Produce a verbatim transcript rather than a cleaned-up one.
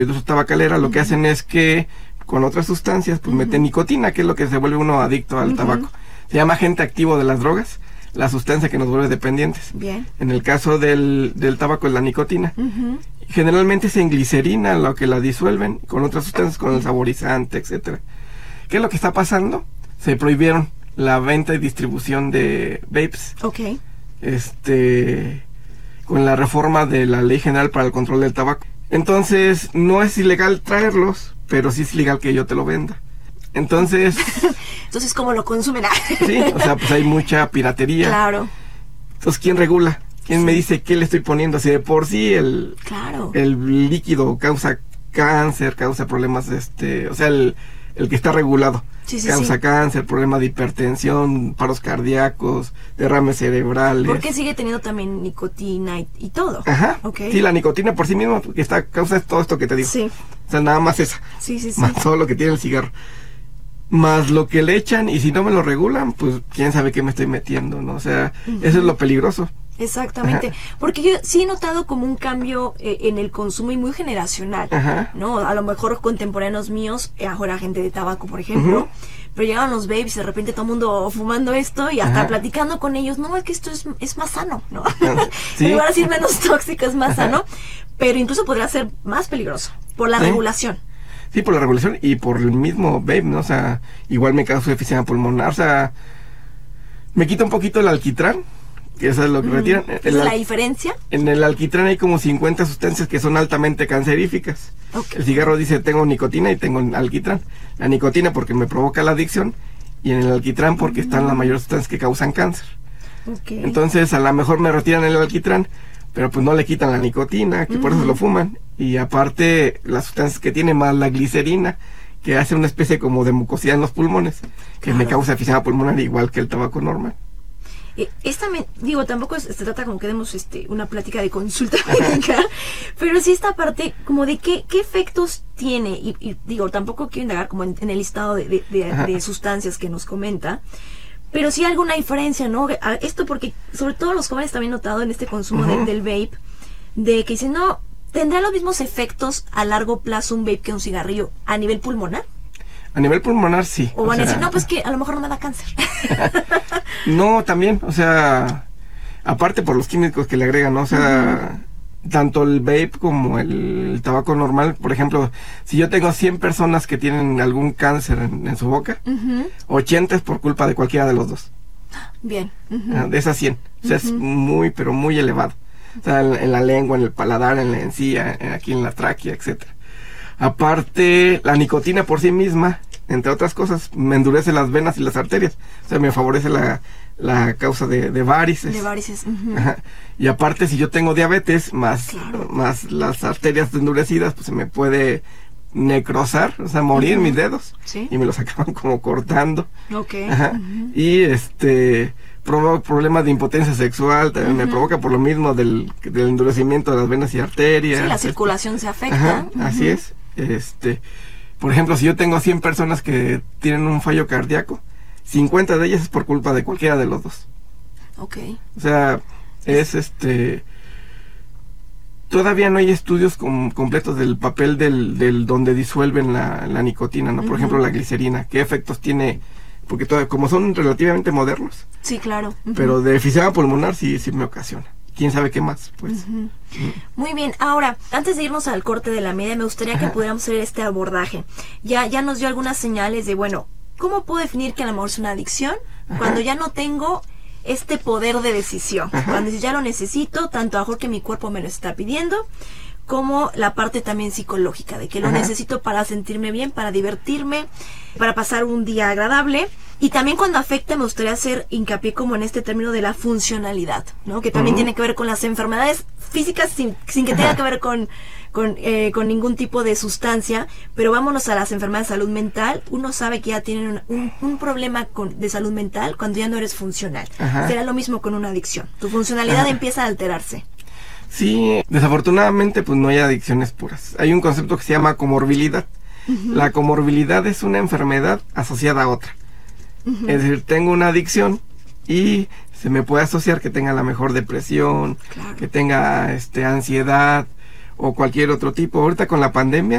industria tabacalera lo uh-huh. que hacen es que con otras sustancias pues uh-huh. meten nicotina, que es lo que se vuelve uno adicto al uh-huh. tabaco. Se llama agente activo de las drogas, la sustancia que nos vuelve dependientes. Bien. En el caso del, del tabaco es la nicotina. Uh-huh. Generalmente es en glicerina lo que la disuelven, con otras sustancias, con el saborizante, etcétera. ¿Qué es lo que está pasando? Se prohibieron la venta y distribución de vapes. Ok. Este, con la reforma de la Ley General para el Control del Tabaco. Entonces, no es ilegal traerlos, pero sí es ilegal que yo te lo venda. Entonces... Entonces, ¿cómo lo consumen? Sí, o sea, pues hay mucha piratería. Claro. Entonces, ¿quién regula? ¿Quién sí. me dice qué le estoy poniendo? Si de por sí el, claro. el líquido causa cáncer, causa problemas, este, o sea, el, el que está regulado. Sí, sí, causa sí. cáncer, problemas de hipertensión, paros cardíacos, derrames cerebrales. Porque sigue teniendo también nicotina y, y todo. Ajá. Okay. Sí, la nicotina por sí misma que está causa todo esto que te digo. Sí. O sea, nada más esa. Sí, sí, sí. Más todo lo que tiene el cigarro. Más lo que le echan, y si no me lo regulan, pues quién sabe qué me estoy metiendo, ¿no? O sea, uh-huh. eso es lo peligroso. Exactamente, Ajá. porque yo sí he notado como un cambio eh, en el consumo y muy generacional, Ajá. ¿no? A lo mejor contemporáneos míos, eh, ahora gente de tabaco, por ejemplo, uh-huh. pero llegaban los babes y de repente todo el mundo fumando esto y hasta Ajá. platicando con ellos, no, es que esto es, es más sano, ¿no? ¿Sí? En lugar de decir menos tóxico, es más Ajá. sano, pero incluso podría ser más peligroso por la ¿Sí? regulación. Sí, por la regulación y por el mismo vape, ¿no? O sea, igual me causa efisema pulmonar, o sea, me quita un poquito el alquitrán, que eso es lo que mm. retiran. ¿Esa es la diferencia? En el alquitrán hay como cincuenta sustancias que son altamente canceríficas. Okay. El cigarro dice, tengo nicotina y tengo alquitrán. La nicotina porque me provoca la adicción, y en el alquitrán porque mm. están las mayores sustancias que causan cáncer. Okay. Entonces, a lo mejor me retiran el alquitrán, pero pues no le quitan la nicotina, que uh-huh. por eso lo fuman. Y aparte, las sustancias que tiene más la glicerina, que hace una especie como de mucosidad en los pulmones, que claro. me causa efisema pulmonar igual que el tabaco normal. Eh, esta me, digo, tampoco es, se trata como que demos este, una plática de consulta médica, pero sí esta parte como de qué, qué efectos tiene, y, y digo, tampoco quiero indagar como en, en el listado de, de, de, de sustancias que nos comenta, pero sí hay alguna diferencia, ¿no? Esto porque, sobre todo los jóvenes también notado en este consumo uh-huh. de, del vape, de que dicen, no, ¿tendrá los mismos efectos a largo plazo un vape que un cigarrillo a nivel pulmonar? A nivel pulmonar, sí. O, o van sea... a decir, no, pues que a lo mejor no me da cáncer. No, también, o sea, aparte por los químicos que le agregan, ¿no? O sea, uh-huh. tanto el vape como el, el tabaco normal, por ejemplo, si yo tengo cien personas que tienen algún cáncer en, en su boca, uh-huh. ochenta es por culpa de cualquiera de los dos. Bien. Uh-huh. De esas cien. O sea, uh-huh. es muy, pero muy elevado. O sea, en, en la lengua, en el paladar, en la encía, en, aquí en la tráquea, etcétera. Aparte, la nicotina por sí misma, entre otras cosas, me endurece las venas y las arterias. O sea, me favorece la, la causa de, de varices. De varices. Uh-huh. Ajá. Y aparte, si yo tengo diabetes, más, claro. más las arterias endurecidas, pues se me puede necrosar, o sea, morir uh-huh. mis dedos. ¿Sí? Y me los acaban como cortando. Ok. Ajá. Uh-huh. Y este... provoca problemas de impotencia sexual, también uh-huh. me provoca por lo mismo del, del endurecimiento de las venas y arterias. Sí, la circulación se afecta. Ajá, uh-huh. Así es. Este, por ejemplo, si yo tengo cien personas que tienen un fallo cardíaco, cincuenta de ellas es por culpa de cualquiera de los dos. Ok. O sea, es este... Todavía no hay estudios com- completos del papel del, del donde disuelven la, la nicotina, ¿no? Por uh-huh. ejemplo, la glicerina. ¿Qué efectos tiene? Porque todavía, como son relativamente modernos. Sí, claro. Uh-huh. Pero de efisema pulmonar sí, sí me ocasiona. ¿Quién sabe qué más? Pues. Uh-huh. Uh-huh. Muy bien. Ahora, antes de irnos al corte de la media, me gustaría Ajá. que pudiéramos hacer este abordaje. Ya, ya nos dio algunas señales de, bueno, ¿cómo puedo definir que a lo mejor es una adicción? Ajá. Cuando ya no tengo este poder de decisión. Ajá. Cuando ya lo necesito, tanto a lo mejor que mi cuerpo me lo está pidiendo, como la parte también psicológica, de que lo Ajá. necesito para sentirme bien, para divertirme, para pasar un día agradable. Y también cuando afecta, me gustaría hacer hincapié como en este término de la funcionalidad, ¿no? Que también uh-huh. tiene que ver con las enfermedades físicas sin, sin que tenga que ver con, con, eh, con ningún tipo de sustancia. Pero vámonos a las enfermedades de salud mental. Uno sabe que ya tienen un, un problema con, de salud mental cuando ya no eres funcional. Uh-huh. Será lo mismo con una adicción. Tu funcionalidad uh-huh. empieza a alterarse. Sí, desafortunadamente pues no hay adicciones puras. Hay un concepto que se llama comorbilidad. Uh-huh. La comorbilidad es una enfermedad asociada a otra. Uh-huh. Es decir, tengo una adicción y se me puede asociar que tenga la mejor depresión, claro. que tenga este ansiedad o cualquier otro tipo. Ahorita con la pandemia